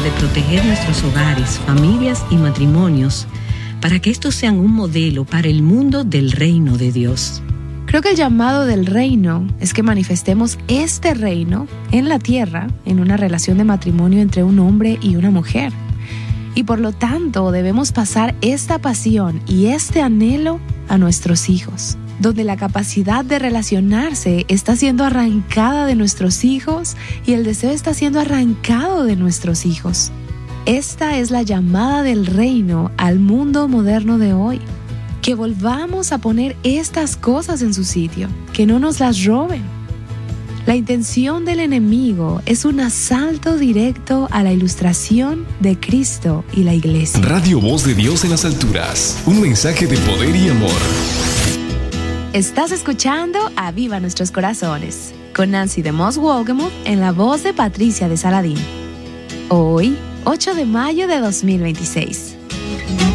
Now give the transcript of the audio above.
de proteger nuestros hogares, familias y matrimonios para que estos sean un modelo para el mundo del reino de Dios. Creo que el llamado del reino es que manifestemos este reino en la tierra en una relación de matrimonio entre un hombre y una mujer. Y por lo tanto debemos pasar esta pasión y este anhelo a nuestros hijos, donde la capacidad de relacionarse está siendo arrancada de nuestros hijos y el deseo está siendo arrancado de nuestros hijos. Esta es la llamada del reino al mundo moderno de hoy. Que volvamos a poner estas cosas en su sitio, que no nos las roben. La intención del enemigo es un asalto directo a la ilustración de Cristo y la iglesia. Radio Voz de Dios en las alturas, un mensaje de poder y amor. Estás escuchando Aviva Nuestros Corazones, con Nancy de Moss Wolgemuth en la voz de Patricia de Saladín. Hoy, 8 de mayo de 2026.